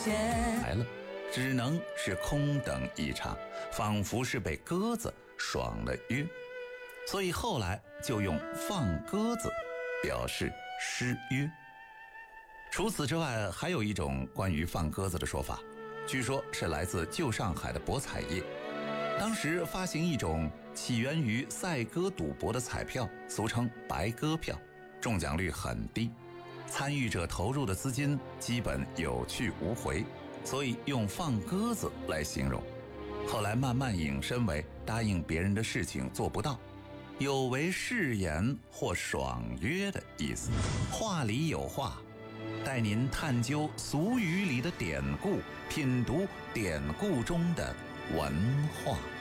来了，只能是空等一场，仿佛是被鸽子爽了约，所以后来就用放鸽子表示失约。除此之外，还有一种关于放鸽子的说法，据说是来自旧上海的博彩业。当时发行一种起源于赛鸽赌博的彩票，俗称白鸽票，中奖率很低，参与者投入的资金基本有去无回，所以用放鸽子来形容。后来慢慢引申为答应别人的事情做不到，有违誓言或爽约的意思。话里有话，带您探究俗语里的典故，品读典故中的文化。